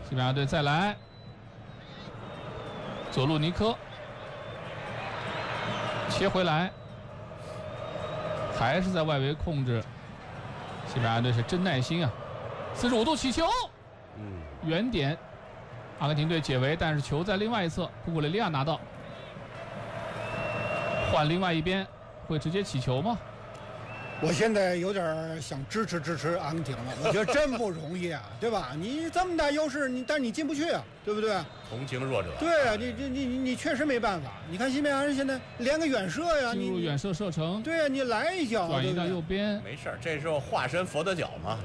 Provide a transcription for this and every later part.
西班牙队再来，佐路尼科切回来，还是在外围控制。西班牙队是真耐心啊！45度起球，远点，阿根廷队解围，但是球在另外一侧，库库雷利亚拿到，换另外一边，会直接起球吗？ 我现在有点想支持阿根廷了，我觉得真不容易啊，对吧？你这么大优势，但你进不去啊，对不对？ 同情弱者。 对啊，你确实没办法。你看西班牙人现在连个远射呀， 进入远射射程。 对啊，你来一脚， 转移到右边， 没事，这时候化身佛得角嘛。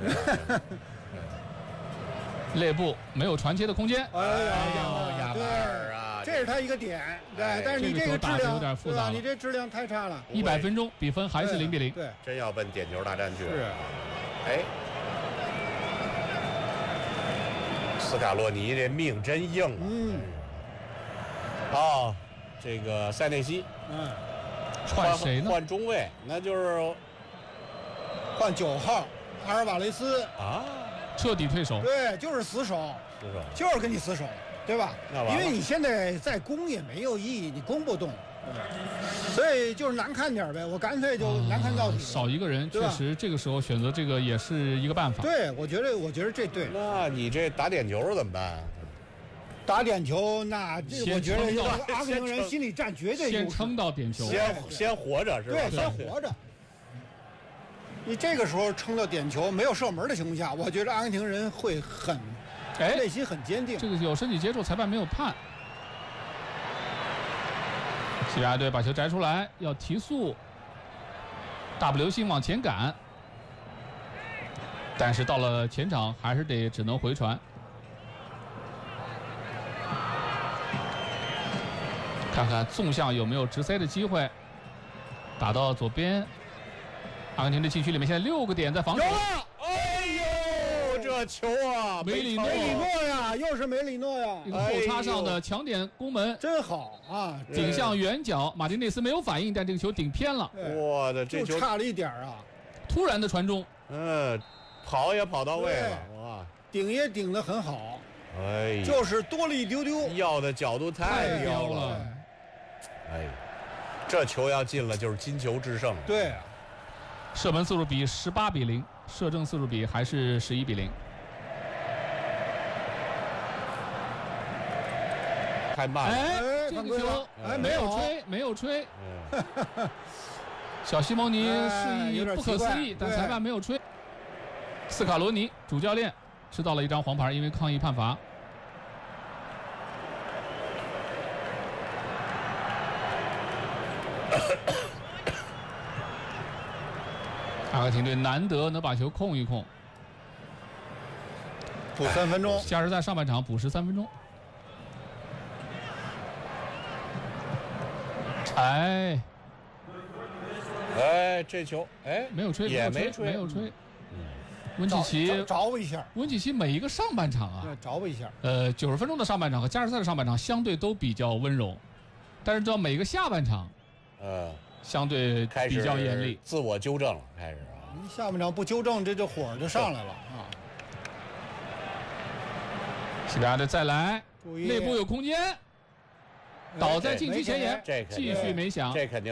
内部没有传切的空间。 哎呀， 亚马尔啊， 这是他一个点，对，但是你这个质量有点复杂， 你这质量太差了。 100分钟，比分还是0-0。 对， 真要奔点球大战去了。 是， 哎，斯卡洛尼这命真硬啊！哦，这个塞内西， 换谁呢？ 换中卫，那就是换9号阿尔瓦雷斯啊。 彻底退守， 对，就是死守，就是跟你死守，对吧？因为你现在再攻也没有意义，你攻不动，所以就是难看点呗。我干脆就难看到底， 少一个人，确实这个时候选择这个也是一个办法。 对，我觉得这对。 那你这打点球怎么办？ 打点球，那我觉得阿根廷人心理战绝对先撑到点球， 先活着是吧？ 对，先活着。你这个时候撑到点球没有射门的情况下，我觉得阿根廷人会内心很坚定。 这个有身体接触，裁判没有判。西班牙队把球摘出来，要提速，大步流星往前赶，但是到了前场还是只能回传。看看纵向有没有直塞的机会，打到左边。阿根廷的禁区里面现在6个点在防守。 有了！哎呦，这球啊， 梅里诺呀，又是梅里诺呀！ 一个后插上的强点攻门， 真好啊！ 顶向远角，马丁内斯没有反应，但这个球顶偏了。 我的这球差了一点啊！ 突然的传中， 跑也跑到位了，哇！ 顶也顶得很好， 哎， 就是多了一丢丢， 要的角度太刁了。哎，这球要进了就是金球制胜。 对。 射门次数比18-0，射正次数比还是11-0。 太慢了， 这个球没有吹。小西蒙尼示意不可思议，但裁判没有吹。斯卡罗尼主教练吃到了一张黄牌，因为抗议判罚。阿根廷队难得能把球控一控， 补3分钟， 加时赛上半场补时3分钟。 这球没有吹，没有吹。温契奇着一下， 温契奇每一个上半场啊， 着一下。 90分钟的上半场和加时赛的上半场相对都比较温柔，但是到每个下半场，相对比较严厉， 自我纠正了，开始啊！ 你下半场不纠正，这火就上来了啊！ 西班牙队再来，内部有空间，倒在禁区前沿，继续没响， 这肯定。